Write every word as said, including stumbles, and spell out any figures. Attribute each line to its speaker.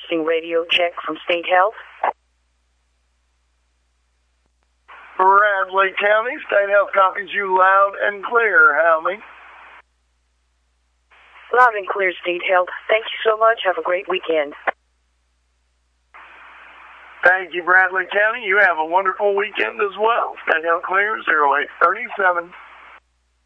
Speaker 1: Testing radio check from State Health.
Speaker 2: Bradley County, State Health copies you loud and clear. How me?
Speaker 1: Loud and clear, State Health. Thank you so much. Have a great weekend.
Speaker 2: Thank you, Bradley County. You have a wonderful weekend as well. State Health clear, zero eight three seven.